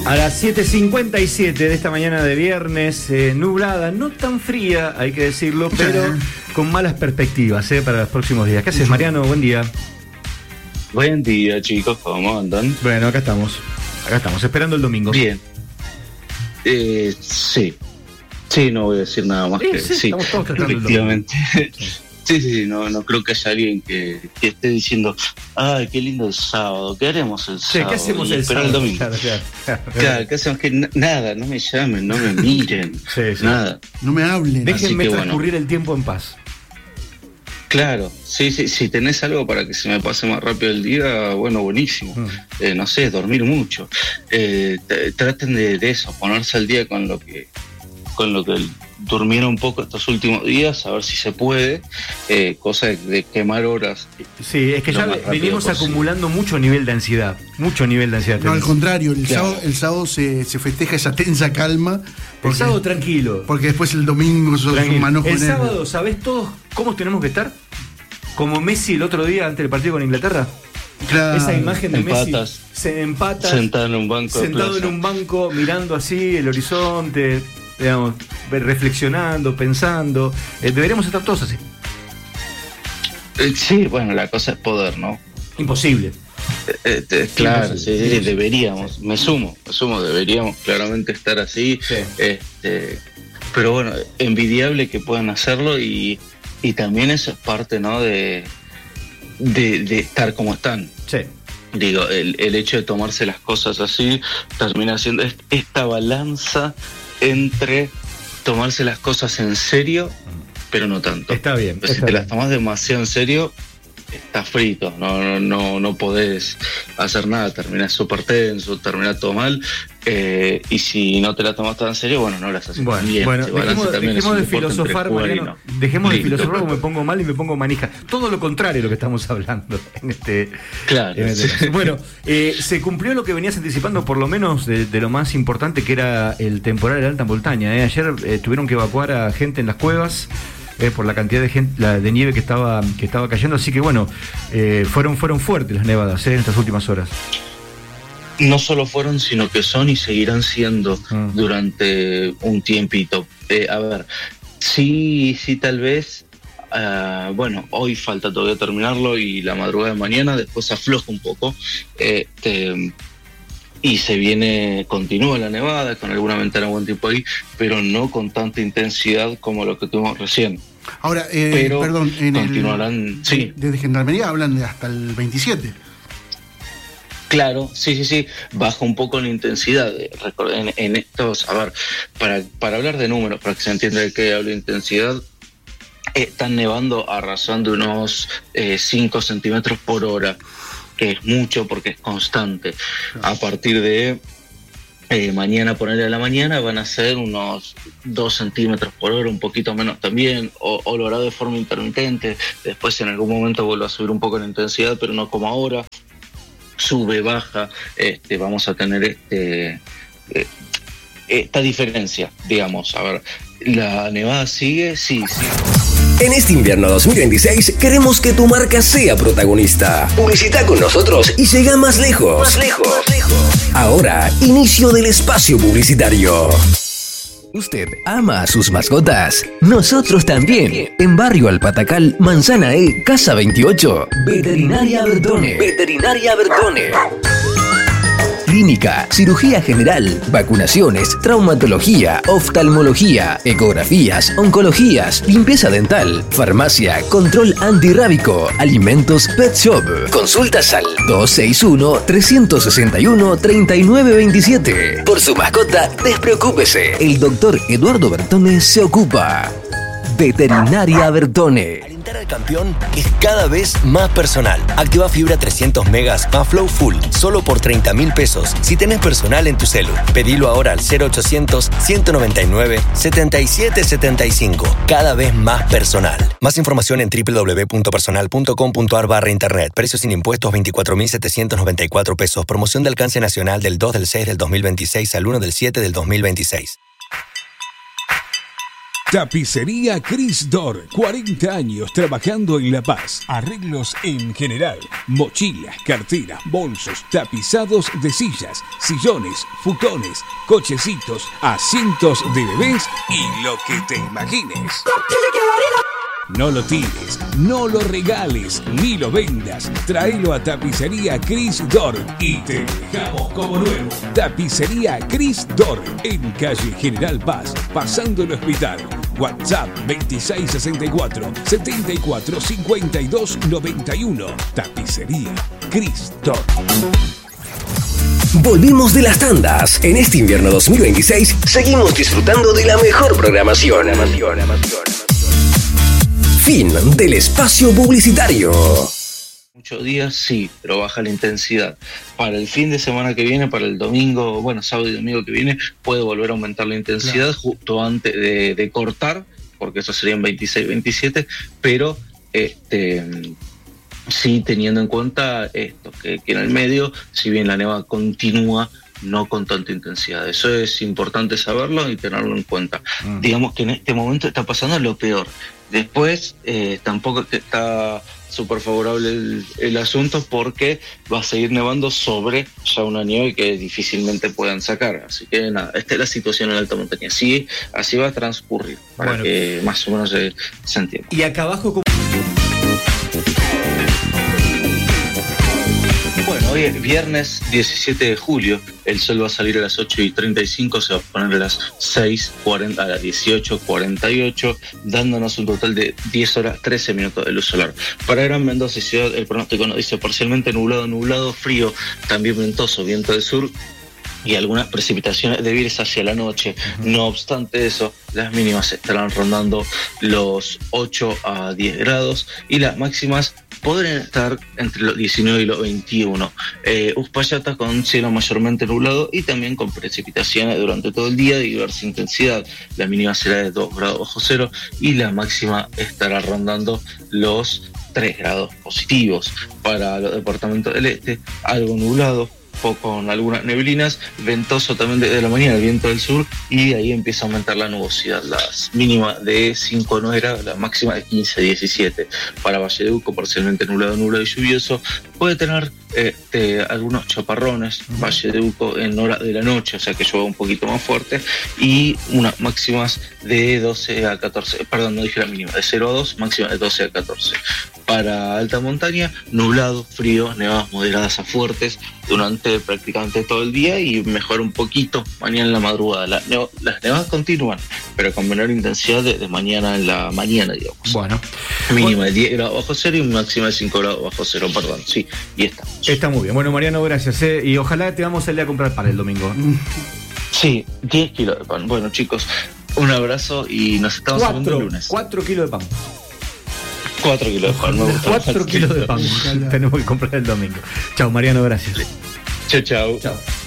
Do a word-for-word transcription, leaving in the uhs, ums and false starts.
A las siete cincuenta y siete de esta mañana de viernes, eh, nublada, no tan fría, hay que decirlo, pero con malas perspectivas eh, para los próximos días. ¿Qué haces, Mariano? Buen día. Buen día, chicos, ¿cómo andan? Bueno, acá estamos, acá estamos, esperando el domingo. Bien. Eh, sí, sí, no voy a decir nada más sí, que sí. sí, Estamos todos tratando efectivamente. El sí. Sí, sí, sí, no, no creo que haya alguien que, que esté diciendo, ay, qué lindo el sábado, ¿qué haremos el sí, sábado? ¿qué hacemos el sábado? El domingo. Claro, claro, claro. Claro, ¿qué hacemos? Que n- nada, no me llamen, no me miren, sí, sí. nada. No me hablen. Déjenme que, transcurrir bueno. el tiempo en paz. Claro, sí, sí, si tenés algo para que se me pase más rápido el día, bueno, buenísimo. Mm. Eh, no sé, dormir mucho. Eh, t- traten de, de eso, ponerse al día con lo que, con lo que durmieron un poco estos últimos días, a ver si se puede, eh, cosa de, de quemar horas. Sí, es que Lo ya más rápido venimos posible. acumulando mucho nivel de ansiedad, mucho nivel de ansiedad. No, al contrario, el Claro. sábado, el sábado se, se festeja esa tensa calma. El Porque, sábado tranquilo. porque después el domingo sos Tranquilo. un manojo El de nervios. sábado, ¿sabés todos cómo tenemos que estar? Como Messi el otro día antes del partido con Inglaterra. Claro. Esa imagen de Empatas. Messi se empata Sentado en un banco de sentado plaza. en un banco mirando así el horizonte, digamos, reflexionando, pensando. Eh, deberíamos estar todos así. Eh, sí, bueno, la cosa es poder, ¿no? Imposible. Eh, eh, claro, Imposible, sí, sí, imposible. deberíamos, me sumo, me sumo, deberíamos claramente estar así. Sí. Este, pero bueno, envidiable que puedan hacerlo y, y también eso es parte, ¿no? De, de, de estar como están. Sí. Digo, el, el hecho de tomarse las cosas así termina siendo est- esta balanza entre tomarse las cosas en serio, pero no tanto. Está bien. Pero si está te bien. las tomas demasiado en serio, estás frito, no, no, no, no podés hacer nada, terminás súper tenso, terminás todo mal, eh, y si no te la tomas tan en serio, bueno, no las haces Bueno, bien. bueno, Ese balance dejemos, también es dejemos un de deporte entre filosofar, jugar y Mariano. no. Dejemos de Listo. filosofar porque me pongo mal y me pongo manija. Todo lo contrario de lo que estamos hablando en este. Claro, en este sí. caso. Bueno, eh, se cumplió lo que venías anticipando, por lo menos de, de lo más importante, que era el temporal de alta montaña. ¿eh? Ayer eh, tuvieron que evacuar a gente en las cuevas. Eh, por la cantidad de gente, la, de nieve que estaba que estaba cayendo, así que bueno, eh, fueron fueron fuertes las nevadas eh, en estas últimas horas. No solo fueron, sino que son y seguirán siendo Mm. durante un tiempito. Eh, a ver, sí, sí, tal vez, uh, bueno, hoy falta todavía terminarlo y la madrugada de mañana, después afloja un poco. Este, y se viene, continúa la nevada con alguna ventana buen tiempo ahí, pero no con tanta intensidad como lo que tuvimos recién. Ahora, eh, Pero perdón, en continuarán, el, sí. desde Gendarmería hablan de hasta el veintisiete. Claro, sí, sí, sí, baja un poco la intensidad. En, en estos, a ver, para, para hablar de números, para que se entienda de qué hablo de intensidad, están nevando a razón de unos cinco centímetros por hora, que es mucho porque es constante. A partir de eh, mañana, ponerle a la mañana, van a ser unos dos centímetros por hora, un poquito menos también, o, o lo hará de forma intermitente. Después en algún momento vuelve a subir un poco la intensidad, pero no como ahora. Sube, baja, este, vamos a tener este, eh, esta diferencia, digamos. A ver, ¿la nevada sigue? Sí, sí. En este invierno dos mil veintiséis queremos que tu marca sea protagonista. Publicita con nosotros y llega más lejos. Más lejos. Más lejos. Ahora, inicio del espacio publicitario. ¿Usted ama a sus mascotas? Nosotros también. En Barrio Alpatacal, Manzana E, Casa veintiocho. Veterinaria Bertone. Veterinaria Bertone. Clínica, cirugía general, vacunaciones, traumatología, oftalmología, ecografías, oncologías, limpieza dental, farmacia, control antirrábico, alimentos Pet Shop. Consultas al dos seis uno, tres seis uno, tres nueve dos siete. Por su mascota, despreocúpese. El doctor Eduardo Bertone se ocupa. Veterinaria Bertone. Alentar al campeón es cada vez más personal. Activa fibra trescientos megas más Flow Full, solo por treinta mil pesos. Si tenés personal en tu celu, pedilo ahora al cero ochocientos, ciento noventa y nueve, setenta y siete setenta y cinco. Cada vez más personal. Más información en doble u doble u doble u punto personal punto com punto a r barra internet. Precios sin impuestos veinticuatro mil setecientos noventa y cuatro pesos. Promoción de alcance nacional del dos del seis del dos mil veintiséis al uno del siete del dos mil veintiséis. Tapicería Cris Dor, cuarenta años trabajando en La Paz. Arreglos en general, mochilas, carteras, bolsos, tapizados de sillas, sillones, futones, cochecitos, asientos de bebés y lo que te imagines. No lo tires, no lo regales, ni lo vendas. Tráelo a Tapicería Cris Dor y te dejamos como nuevo. Tapicería Cris Dor, en calle General Paz, pasando el hospital. WhatsApp veintiséis sesenta y cuatro, setenta y cuatro, cincuenta y dos noventa y uno. Tapicería Cris Dor. Volvimos de las tandas. En este invierno dos mil veintiséis seguimos disfrutando de la mejor programación. Fin del espacio publicitario. Muchos días sí, pero baja la intensidad. Para el fin de semana que viene, para el domingo, bueno, sábado y domingo que viene, puede volver a aumentar la intensidad, claro, justo antes de, de cortar, porque eso serían veintiséis, veintisiete, pero este, sí teniendo en cuenta esto, que, que en el medio, si bien la neva continúa, no con tanta intensidad. Eso es importante saberlo y tenerlo en cuenta. Mm. Digamos que en este momento está pasando lo peor. Después eh, tampoco está súper favorable el, el asunto, porque va a seguir nevando sobre ya una nieve que difícilmente puedan sacar. Así que nada, esta es la situación en la alta montaña. Así, así va a transcurrir, para bueno, que más o menos se, se entienda. Y acá abajo... ¿cómo? Bueno, hoy es viernes diecisiete de julio, el sol va a salir a las ocho y treinta y cinco, se va a poner a las seis cuarenta, a las dieciocho cuarenta y ocho, dándonos un total de diez horas trece minutos de luz solar. Para Gran Mendoza y Ciudad, el pronóstico nos dice parcialmente nublado, nublado, frío, también ventoso, viento del sur y algunas precipitaciones débiles hacia la noche. Uh-huh. No obstante eso, las mínimas estarán rondando los ocho a diez grados y las máximas podrían estar entre los diecinueve y los veintiuno. Eh, Uspallata con cielo mayormente nublado y también con precipitaciones durante todo el día de diversa intensidad. La mínima será de dos grados bajo cero y la máxima estará rondando los tres grados positivos. Para los departamentos del este, algo nublado, con algunas neblinas, ventoso también desde la mañana, el viento del sur, y ahí empieza a aumentar la nubosidad. Las mínimas de cinco a nueve grados, la máxima de quince a diecisiete. Para Valledeuco, parcialmente nublado, nublado y lluvioso, puede tener este, algunos chaparrones, uh-huh. Valledeuco en horas de la noche, o sea que llueva un poquito más fuerte, y unas máximas de doce a catorce, perdón, no dije la mínima, de cero a dos, máxima de doce a catorce. Para alta montaña, nublado, frío, nevadas moderadas a fuertes durante prácticamente todo el día y mejora un poquito mañana en la madrugada. La, nev- las nevadas continúan, pero con menor intensidad de, de mañana en la mañana, digamos. Bueno. Mínima de diez grados bajo cero y máxima de cinco grados bajo cero, perdón. Sí, y está. Está muy bien. Bueno, Mariano, gracias. ¿eh? Y ojalá te vamos a ir a comprar pan el domingo. Sí, diez kilos de pan. Bueno, chicos, un abrazo y nos estamos cuatro, viendo el lunes. cuatro kilos de pan. cuatro kilos de pan. cuatro kilos de pan. Tenemos que comprar el domingo. Chao, Mariano, gracias. Chao, chao. Chao.